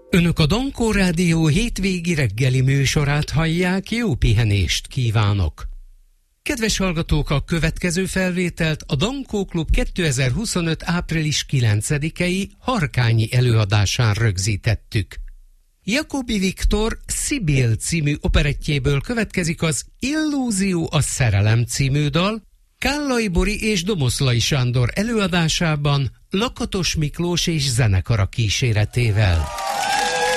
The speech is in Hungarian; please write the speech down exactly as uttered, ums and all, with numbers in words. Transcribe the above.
Önök a Dankó Rádió hétvégi reggeli műsorát hallják, jó pihenést kívánok! Kedves hallgatók, a következő felvételt a Dankó Klub kétezer-huszonöt. április kilencedikei harkányi előadásán rögzítettük. Jakobi Viktor Szibil című operettjéből következik az Illúzió a szerelem című dal, Kállai Bori és Domoszlai Sándor előadásában Lakatos Miklós és zenekara kíséretével.